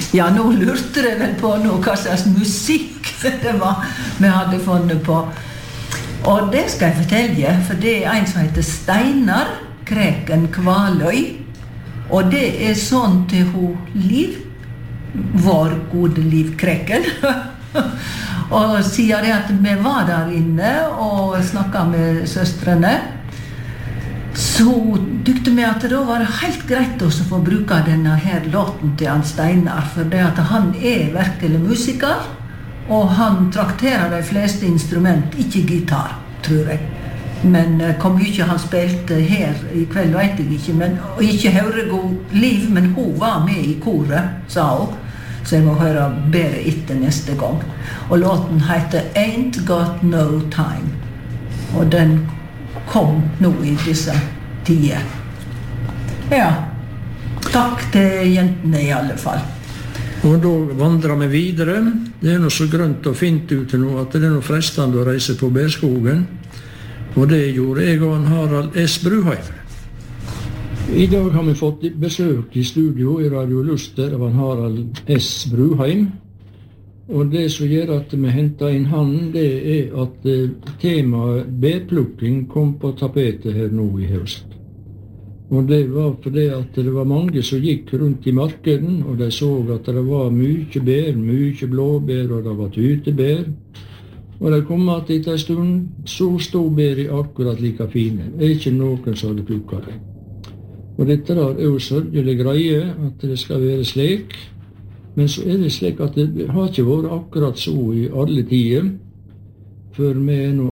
Ja, nå lurte jeg vel på noe, hva slags musikk det var vi hadde funnet på. Og det skal jeg fortelle, for det en som heter Steinar Kreken Kvaløy. Og det sånn til hun Liv, vår gode Liv Kreken. Og sier det at vi var der inne og snakket med søstrene, så tykte vi at det da var helt greit også å få bruke denne her låten til han Steinar, for det at han virkelig musiker, og han trakterer de fleste instrument, ikke gitar, tror jeg. Men hvor mye han spilte her i kveld vet jeg ikke, og ikke høregod Liv, men hun var med i koret, sa hun. Så jeg må høre bedre etter neste gang. Og låten heter Ain't Got No Time. Og den kom nå i disse tider. Ja, takk til jentene i alle fall. Og da vandrer vi videre. Det noe så grønt og fint ute nå, at det noe frestende å reise på Berskogen. Og det gjorde jeg og Harald S. Bruheim. I dag har vi fått besøk i studio i Radio Luster av Harald S. Bruheim. Og det som gjør at vi hentet inn han, det at temaet bærplukking kom på tapetet her nå i høst. Og det var fordi at det var mange som gikk rundt i markeden, og de så at det var mye bær, mye blåbær, og det var tytebær. Og det kom at etter en stund så stod bæret akkurat like fine. Det ikke noen som hadde plukket det. Og dette jo sørgelig greie, at det skal være slik. Men så det slik at det har ikke vært akkurat så i alle tider, for vi nå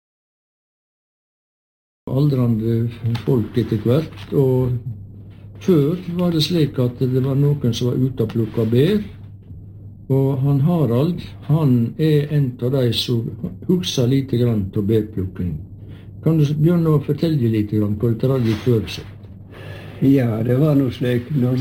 aldrende folk etter hvert, og før var det slik at det var noen som var ute og plukket bær, og han Harald, han en av de som husker lite grann til bærplukking. Kan du begynne å fortelle litt grann hva det hadde før seg? Ja, det var noe slik, når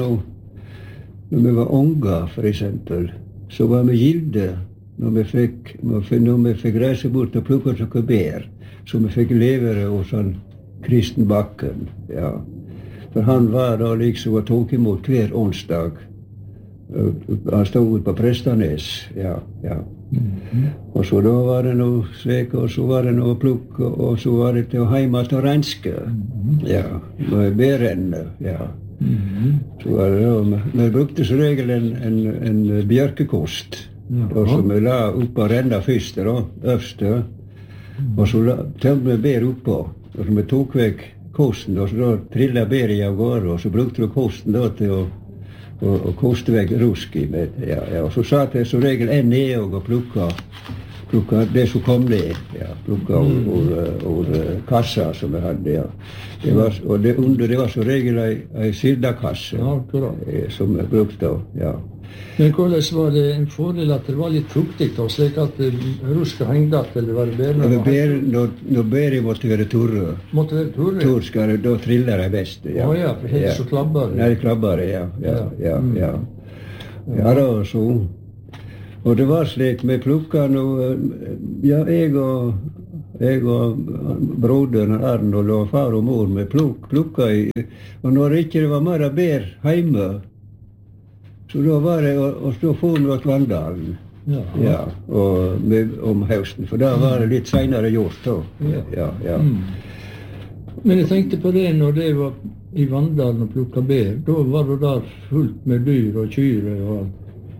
vi var unger, for eksempel, så var vi gilde når vi fikk reise bort og plukke noe bær, så vi fikk levere hos han Kristen Bakken, ja. For han var da liksom og tok imot hver onsdag. Han stod ut på Prestanes, ja. Og så da var det noe slik, og så var det noe plukk, og så var det til hjemme til renske, ja, med bærene, ja. Så var det da, vi brukte som regel en bjørkekost, som vi la opp og renne først, da, øverste, og så tømte vi bær oppå, og så vi tok vekk kosten, og så da trillet bæret av gårde, og så brukte vi kosten da til å koste vekk rusk i med, ja. Og så satt jeg som regel ned og plukka det som kom ned, ja. Plukka over kassa som vi hadde, ja. Og det var som regel en sildakasse, som vi brukte, ja. Men hvordan var det en fordel at det var litt fuktig, slik at ruska hengde at det var bærene? Når bæret måtte være torre. Måtte være torre? Torr skal det, da triller de best, ja. Ja, for helt så klabber det. Nei, klabber det, ja. Ja, da, så. Og det var slik, vi plukka noe, ja, jeg og broderen Arnold og far og mor, vi plukka i, og når ikke det var mer bær hjemme, så da var det å stå få noe til Vandalen, ja, om høsten, for da var det litt senere gjort da, ja. Men jeg tenkte på det når det var i Vandalen og plukka bær, da var det der fullt med dyr og kyre og alt.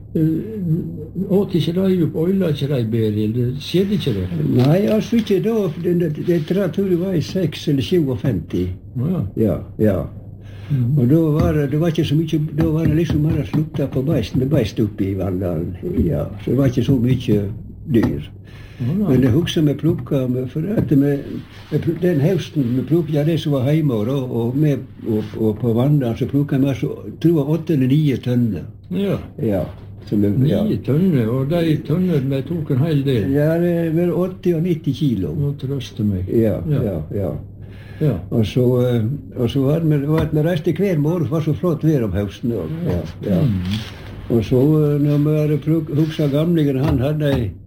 Åt ikke de opp, øyla ikke de bær, eller skjedde ikke det? Nei, altså ikke da, det tror jeg var i 6 eller 57. Ja. Og da var det var ikke så mye, da var det liksom bare slukta på med beist oppe i Vandalen, ja, så det var ikke så mye dyr. Men det husker vi plukka, for at den høsten vi plukka det som var hjemme, og på Vandalen så plukka vi, tror jeg, 8 eller 9 tønner. Ja. 9 tønner, og de tønner vi tok en hel del? Ja, det var 80 og 90 kilo. Nå trøste meg. Ja. Og så var vi reiste hver morgen, for det var så flott vær om høsten. Ja. Og så, når vi hadde hukset gamlingen, han hadde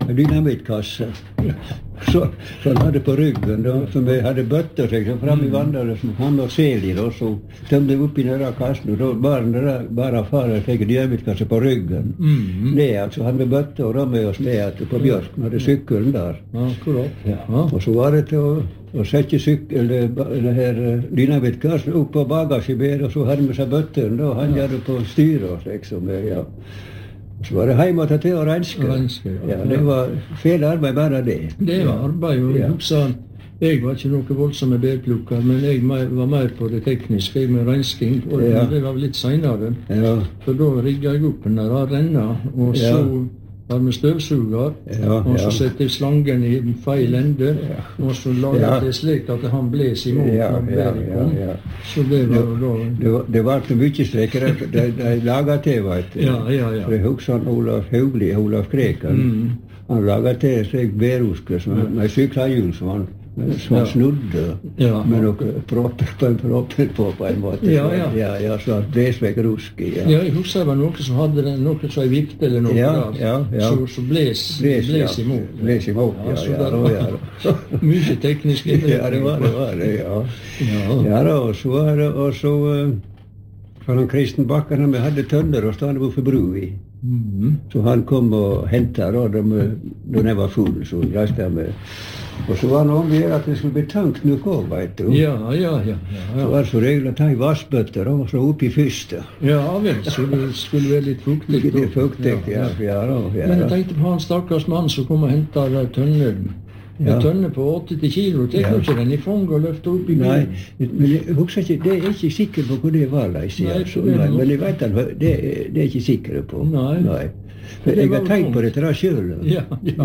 dynamitkasse. Så han hade på ryggen. Då, för mig hade bötter sig så fram i vandrare som han och säljer. Och så tömde upp i den där kassen. Och då bara fara fick dynamitkasse på ryggen. Nej, alltså han med bötter och de med oss med på Björk. Han hade cykeln där. Ja, korrekt. Ja. Och så var det och sätta det här dynamitkassen upp på bagagebäret och så hade med sig bötter. Då han gjorde på styret liksom. Ja. Så var det hemma till och renska. Ja, det var fel arbeid bara det. Det var arbeid, og jeg var ikke noe voldsomme bærplukker, men jeg var mer på det tekniske, med rensking, og det var litt senere. Ja. For da rigget jeg opp den der renna, og så var med støvsuger, og så sette jeg slangen i feil ende, og så laget jeg det slik at han bles imot når bæret kom. Så det var da... Det var ikke mye strekker, de laget til, vet du. Ja. For jeg husker han Olaf Kreken. Han laget til slik bæruske, med syklerhjul som han snudde, med noen propper på en måte. Ja, så han bles vekk rusk i. Ja, jeg husker det var noe som hadde noe som en vikt eller noe der, så bles imot. Bles imot, ja. Mye teknisk inne. Ja, det var det, ja. Ja, og så for han Kristen Bakken, han hadde tønner og stod på bru i. Så han kom og hentet da jeg var full, så reiste jeg med. Og så var det noe med at det skulle bli tankt noe også, vet du. Ja. Så var det så regler å ta i vassbøtter og så opp i første. Ja, vel, så det skulle være litt fuktig. Litt fuktig, ja. Men jeg tenkte på han stakkars mann som kom og hentet tønner. En tønne på 80 kilo, det er ikke den i fong og løfte opp i bilen. Nei, men jeg husker ikke, det er ikke sikker på hvor det var, men jeg vet at det er ikke sikker på. Nei. Jeg har tenkt på det til deg selv. Ja.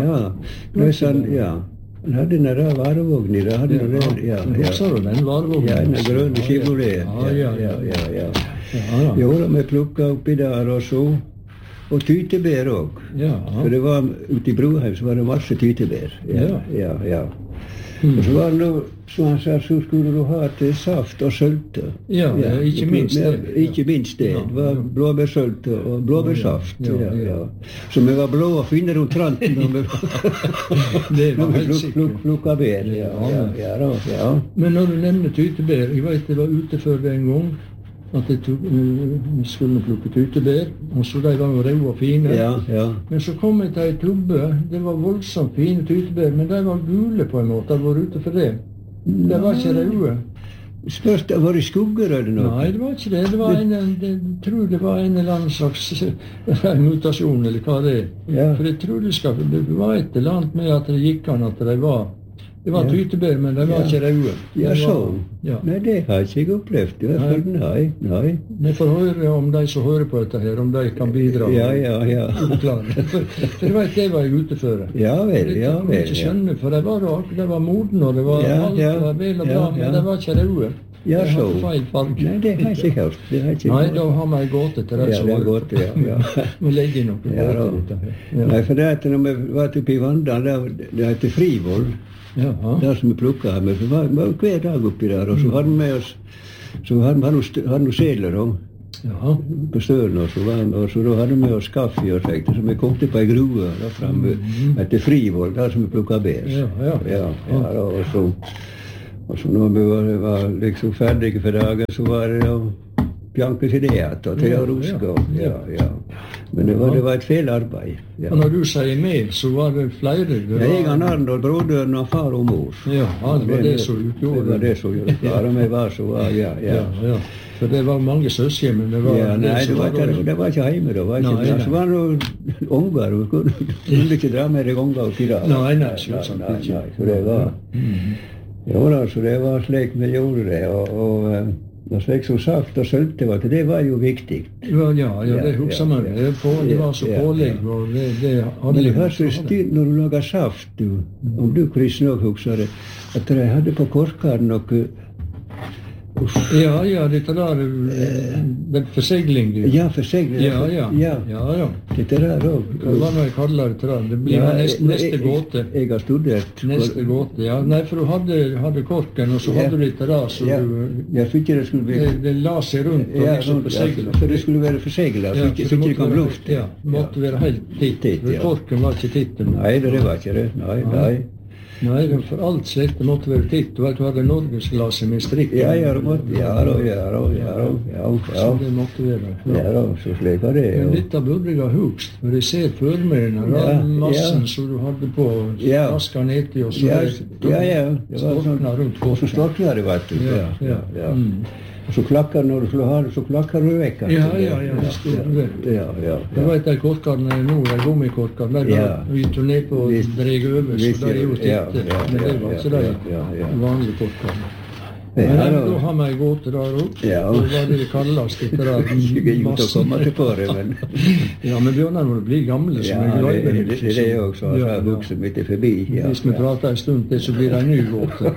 Han hadde den der varevognen, det hadde den der, ja. Husker du den varevognen? Ja, den grønne Chevrolet. Ja. Jo, vi plukket oppi der og så. Og tytebær også. Ja. For det var ute i Broheim, så var det masse tytebær. Ja. Og så var det noe, som han sa, så skulle du ha til saft og sølte. Ja, ikke minst det. Ikke minst det. Det var blåbærsølte og blåbærsaft. Ja. Så vi var blå og finne rundt tranten når vi plukket bær. Ja. Men når du nevner tytebær, jeg vet det var ute før det en gang, at jeg skulle plukke tytebær, og så de var jo røde og fine. Ja. Men så kom jeg til en tubbe, det var voldsomt fine tytebær, men de var gule på en måte, de var ute for det. De var ikke røde. Spørs, var det skugger eller noe? Nei, det var ikke det. Jeg tror det var en eller annen slags mutasjon, eller hva det er. Ja. For jeg tror det var et eller annet med at det gikk an at de var... Det var tytebær, men de var ikke røde. Ja, sånn. Nei, det har ikke jeg opplevd. Nei. Vi får høre om de som hører på dette her, om de kan bidra. Ja. For det var jeg ute før. Ja vel. Jeg kunne ikke skjønne, for de var modne, og det var alt var vel og bra, men de var ikke røde. Ja, så. Feil farge. Nei, det har jeg ikke hørt. Nei, da har vi en gåte til det som var. Ja. Må legge inn noe gåte. Nei, for det at når vi var oppe i Vandal, det heter Frivoll. Der som vi plukket her med, for vi var hver dag oppi der, og så hadde vi med oss, så hadde vi seler på stølen, og så da hadde vi med oss kaffe og slikt, så vi kom til på en grue der fremme, etter Frivoll, der som vi plukket bær. Og så når vi var liksom ferdige for dagen, så var det Bjanke til det, og til å ruske. Ja. Men det var et feil arbeid. Ja. Og når du sier med, så var det flere? Jeg og Arnold, broderen og far og mor. Ja, det var det som utgjorde. Det var det som gjorde. Far og meg var så, ja. For det var mange søsken, men det var... Ja, nei, det var ikke hjemme, det var ikke bra. Så var det noen unger, og kunne ikke dra med deg unger oppi der. Nei, selvsagt ikke. Så det var... Jo da, så det var slik vi gjorde det, og slik som sagt og sølte, det var jo viktig. Ja, det husker man. Det var så pålegg, og det hadde... Men det var så styrt når du lager saft, om du, Chris, nok husker det, at de hadde på korkene Ja, dette der den forsegling. Ja, forsegling. Ja. Dette der òg. Hva nå jeg kaller det til det? Det blir neste gåte. Jeg har studert. Neste gåte, ja. Nei, for du hadde korken, og så hadde du dette der, så jeg fikk ikke det skulle bli... Det la seg rundt og liksom forseglet. For det skulle være forseglet, så ikke det kom luft. Ja, måtte være helt titt. Korken var ikke titt. Nei, det var ikke det. Nei, for alt slikt det måtte være titt. Du vet, du hadde norgesglasset med strikk. Ja, det måtte, ja. Så det måtte være. Ja, så slik var det. Men dette burde jeg ha hugst, for jeg ser for meg den massen som du hadde på, vaska ned i, og så storkna rundt korken. Og så storkna det, vet du. Ja. Og så klakker når du slår halen, så klakker du vekk. Ja, det stod det. Jeg vet de korkene nå, de gummikorkene, de var ned på og dreg over, så de er jo titte. Men det var ikke de vanlige korkene. Men da har vi en gåte der opp. Hva var det kalles dette der? Jeg er ute å komme til på det, men... Ja, men begynner når du blir gamle, så er det det er det også, så har vokset mitt forbi. Hvis vi prater en stund til, så blir det en ny gåte.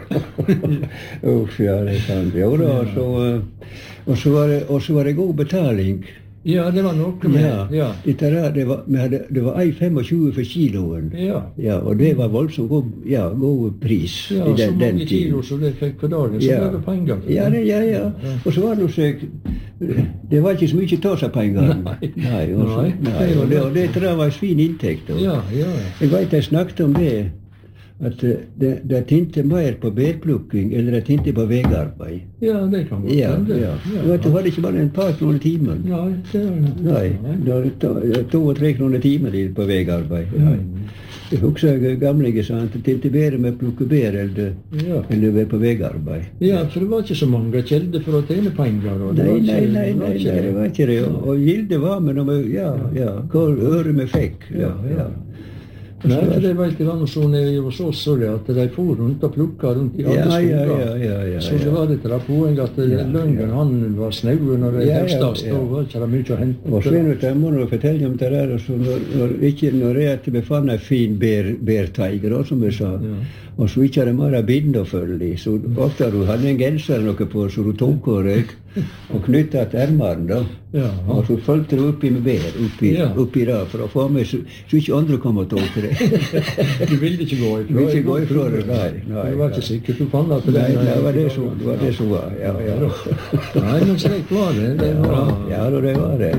Ja, det er sant. Jo da, og så var det god betaling. Ja, det var noe med. Det var 1,25 for kiloen. Ja, og det var voldsomt god pris i den tiden. Så mange kilo som det fikk for dagen, så var det penger. Ja. Og så var det noe det var ikke så mye tas av penger. Nei. Og det var en fin inntekt. Jeg vet jeg snakket om det, at det tinte mer på bærplukking, eller det tinte på vegarbeid. Ja, det kan godt hende. Du hadde ikke bare en par kroner timen. Nei, det var 2-3 kroner timen på vegarbeid. Jeg husker gamlige sa at det tinte bedre med å plukke bær eller på vegarbeid. Ja, for det var ikke så mange kjelder for å tjene penger. Nei, det var ikke det. Og gildet var med når hvor øre vi fikk. Nei, for det var ikke annet sånn hos oss, at de for rundt og plukket rundt i alle skoger. Så det var det poeng at løngen, han var snauen når det høstast, da var ikke det mye å hente. Og Svein, jeg må nå fortelle om det der, når jeg fant en fin bærteiger, som vi sa, og så ikke det bare bind og følge i, så ofte du hadde en genser noe på, så du tok og knyttet til ermene, og så følte du oppi med bær, oppi det, for å få med, så ikke andre kom og tok det. Du ville ikke gå ifra? Du ville ikke gå ifra det, nei. Du var ikke sikker, du fant at det det var det som var, Nei, men slik var det. Ja, det var det.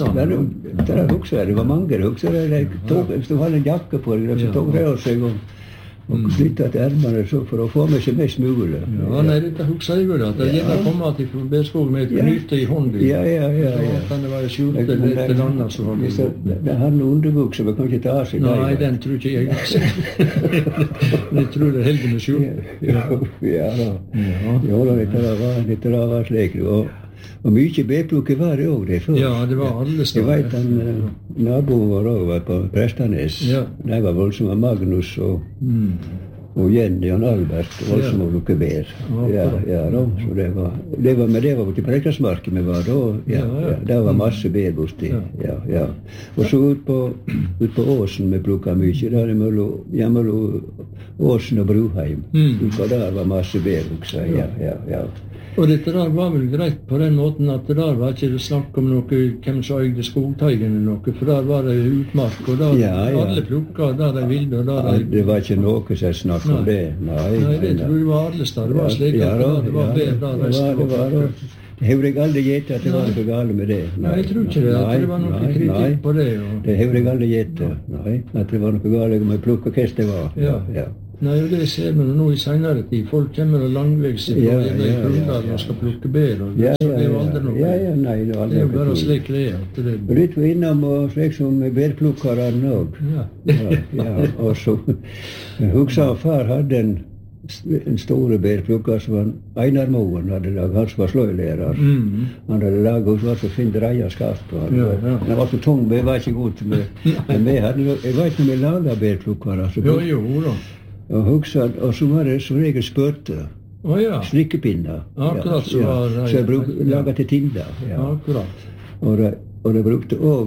Det var mange hukser, hvis du hadde en jakke på deg, så tok det av seg og knyttet til ermene for å få med seg mest mulig. Ja, nei, dette husker jeg vel, at det gjerne kommer til Bærskog med et knyte i hånden. Ja. Kan det være skjult eller et eller annet som var det. Det har noen underbukser, men kan ikke ta av seg. Nei, den tror ikke jeg også. Jeg tror det er heldig med skjult. Ja da. Dette var slik. Og mye bærplukke var det også det før. Ja, det var alle steder. Jeg vet naboen vår også var på Prestanes. De var voldsomme Magnus og Jenny og Albert, voldsomme plukke bær. Så det var til Preikersmarken vi var da. Det var masse bær borti. Og så ut på Åsen vi plukket mye. Der mellom Åsen og Bruheim. Utpå der var masse bær også. Og dette der var vel greit på den måten at det der var ikke det snakk om noe, hvem som øyde skogteigen eller noe, for der var det utmark, og der alle plukket der de ville, og der de... Det var ikke noe som snakk om det, nei. Nei, det tror jeg var alle steder, det var slik at det var bedre der resten var. Det har jeg aldri gjett at det var noe galt med det. Nei, jeg tror ikke det, at det var noe kritikk på det. Det har jeg aldri gjett, nei, at det var noe galt med plukk og hva det var. Nei, og det ser vi nå i senere tid. Folk kommer og langveis fra Krondal og skal plukke bær. Det er jo aldri noe. Nei, det er jo bare slik det er. Og litt var innom og slik som bærplukkerne også. Og så husker far hadde en store bærplukker som var Einar Moen hadde laget, han som var sløylærer. Han hadde laget hos oss og finne dreia skaft på han. Han var så tung, men jeg var ikke god til meg. Men jeg vet når vi laget bærplukker. Jo da. Og så var det som regel spørte. Slikkepinner. Akkurat så var det. Så jeg laget til tinder. Akkurat. Og de brukte også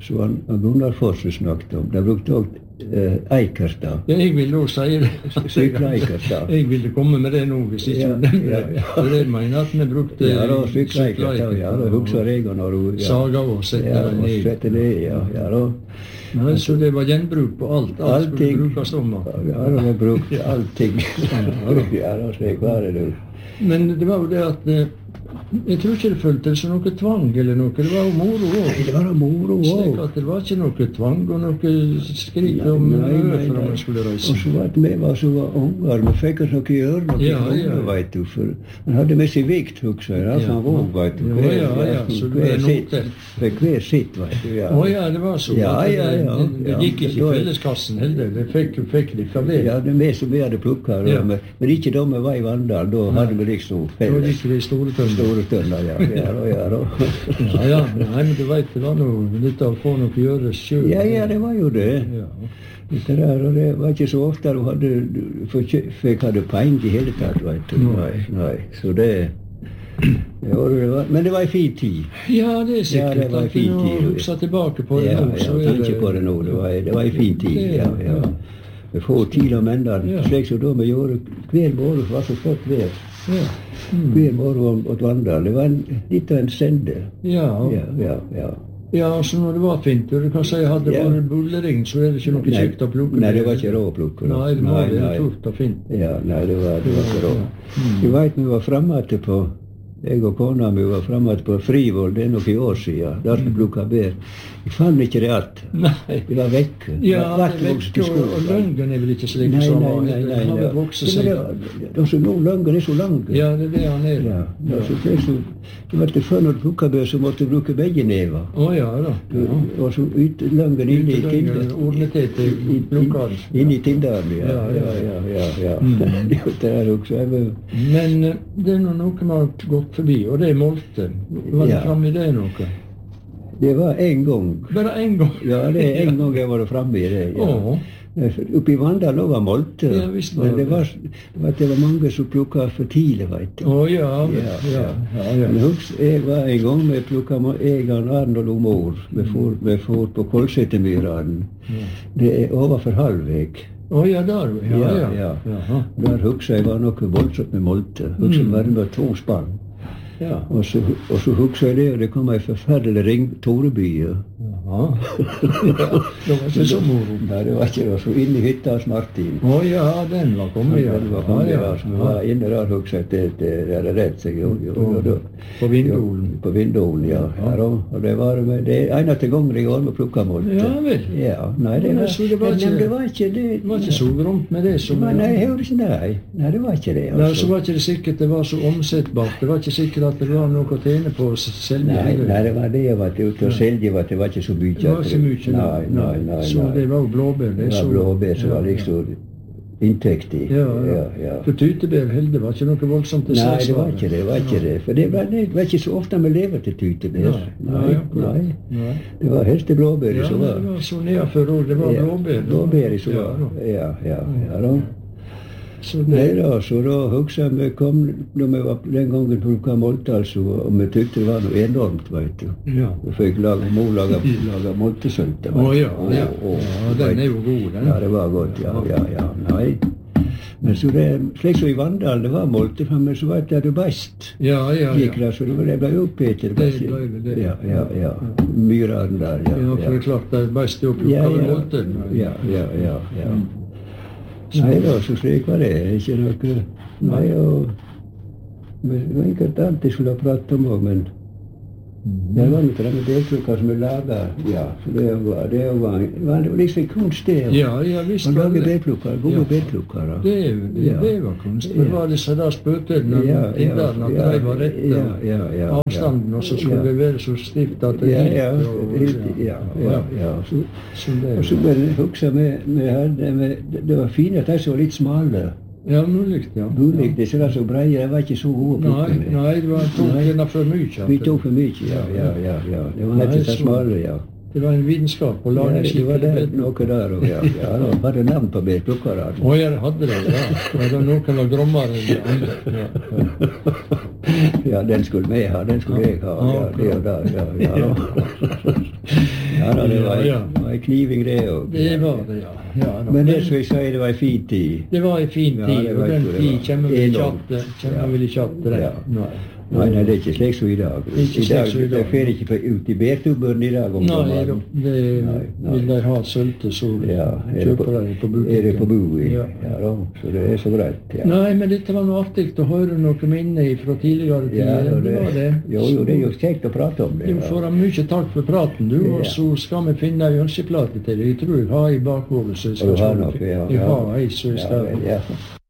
som Gunnar Fosse snakket om. De brukte også Eikerstad. Ja, jeg ville også si det. Sykle Eikerstad. Jeg ville komme med det nå, hvis ikke du nevner det. For det mener at vi brukte Ja, da sykle Eikerstad, ja. Da husker jeg når du saga og sette det ned. Sette ned, ja da. Nei, så det var gjenbruk på alt. Alt skulle brukes om. Ja, det var brukt allting. Ja, da slik var det, du. Men det var jo det at jeg tror ikke det føltes som noe tvang eller noe. Det var jo moro òg. Nei, det var da moro òg. Slik at det var ikke noe tvang og noe skrik om for om man skulle reise. Og så var det vi som var unger. Vi fikk oss noe å gjøre noe, vet du. For man hadde med seg vikt, husker jeg. Altså han våg, vet du. Så det var noter. Hver sitt, vet du. Ja, det var så. Det gikk ikke i felleskassen heller. Det fikk de fra det. Ja, det er vi som vi hadde plukket. Men ikke da vi var i Vandal. Da hadde vi liksom felles. Da gikk det i store tønner. Ja. Ja, nei, men du vet, det var noe litt av å få noe å gjøre selv. Ja, det var jo det. Ja. Det der, og det var ikke så ofte du hadde penger i hele tatt, vet du. Nei. Så det var, men det var en fin tid. Ja, det er sikkert. Ja, det var en fin tid. At du husker tilbake på det nå, så er det... Ja, tenker på det nå. Det var en fin tid, ja. Vi får tid om enda, slik som da vi gjorde hver morgen, var så flott vær. Ja. Hver morgen åt Vandal. Det var litt av en sende. Ja. Ja, så når det var fint, du kan si hadde det vært bullering, så er det ikke noe kjekt å plukke. Nei, det var ikke råd å plukke. Nei, det var tort og fint. Ja, nei, det var ikke råd. Du vet, vi var fremme på, jeg og kona mi var fremme på Frivoll, det er noen år siden, der vi plukket bær. Jeg fant ikke det alt. Nei. Det var vekk. Ja, det er vekk, og løngen er vel ikke slik som han har. Nei. Han vil vokse seg. Løngen er så lang. Ja, det er det han er. Ja. Det var til før når du plukket bær, så måtte du bruke begge never. Ja da. Og så løngen inne i tinderen. Ordnet til plukkeren. Inne i tinderen, ja. Det er også. Men det er noe vi har gått forbi, og det er molte. Var det fremme i det noe? Det var en gang. Bare en gang? Ja, det er en gang jeg var fremme i det. Ja. Oppe i Vandal var molte, men det var mange som plukket for tidlig, vet du. Ja. Men jeg var en gang med plukket Egan Arnold og mor. Vi får på Kolsetemyraden. Det er overfor halvvek. Ja, der. Ja. Der husker jeg var noe voldsomt med molte. Husker jeg var med 2 spann. Ja. Og så husker jeg det, og det kom en forferdelig ring Toreby. Jaha. Det var ikke så moro. Nei, det var ikke det. Så inn i hytta hos Martin. Ja, den var kommet. Den var kommet, så vi var inne der, husker jeg, det hadde rett seg. På Vindolen? På Vindolen, ja. Og det var det eneste gangen jeg var med plukket molte. Ja vel. Ja, nei, det var ikke det. Det var ikke så gromt med det som... Nei, jeg hørte ikke det. Nei, det var ikke det. Nei, så var ikke det sikkert det var så omsettbart. Det var ikke sikkert at det var noe å tjene på å selge. Nei, det var det jeg var ute å selge, det var ikke så mye. Det var ikke mye. Nei. Så det var jo blåbær. Det var blåbær som var liksom inntekt i. Ja. For tytebær heller var ikke noe voldsomt til Nei, det var ikke det. For det var ikke så ofte vi lever til tytebær. Nei. Det var helst blåbær som var. Ja, det var så nedfor år, det var blåbær. Blåbær som var, ja. Så da husker jeg vi kom, da vi var den gangen plukket molte, altså, og vi tykte det var noe enormt, vet du. Ja. Vi fikk mor lage moltesølte. Ja, den er jo god, den. Ja, det var godt, ja. Nei. Men så det, slik som i Vandal, det var molte, men så var det best. Ja. Gikk der, så det ble opphetet. Det ble det. Ja. Myraden der, ja. Ja, for det er klart det er best å plukke molte. Ja. Nei da, så slik var det. Ikke noe... Nei, og... Det var ikke alt jeg skulle ha pratet om også, men... Det var ikke det med deltrukker som vi laget. Ja, det var liksom kunst det. Ja, visst var det. Man lager deltrukker, gode deltrukker. Det var kunst. Det var disse der spøtene, tinderne, at de var rette. Avstanden, og så skulle det være så stift at det gikk. Ja. Og så husker jeg, det var fint at de som var litt smale. Ja, mulig, ja. Mulig, det var så breie, det var ikke så gode plukker. Nei, det var tok for mye. Vi tok for mye, ja. Det var ikke så smale, ja. Det var en vitenskap å Ja, lage det var slike det, bed. noe der òg, ja. Ja, da hadde navn på bedplukkerne. Å, jeg hadde det, ja. Og da noen var grommere enn de andre. Ja. Ja, den skulle vi ha, den skulle jeg ha. Ja, det og det, ja. Ja, da, det var en kniving, det òg. Det var det, ja. Ja, da. Men det som jeg sier, det var en fin tid. Det var en fin Ja, tid, det og vet den du, det tid var kommer vi ikke enormt. att Ja. Nei. Nei, det er ikke slik som i dag. Ikke I slik dag, som i dag. de fer ikke ut i bedstubben i dag om Nei, sommeren. det Nei. vil de ha sølte, så Ja, kjøper de på butikken. er det på bui? Ja. Ja da, så det er så greit. Ja. Nei, men dette var noe artig å høre noe minne fra tidligere tid. Ja, det var det. Jo, det er jo kjekt å prate om det. Du får ha mye takk for praten, du, og Ja. så skal vi finne en ønskeplate til deg. Jeg tror jeg har i bakhodet, så jeg Og du har se. noe, ja. Jeg har ei, så jeg skal Ja, vel, ja.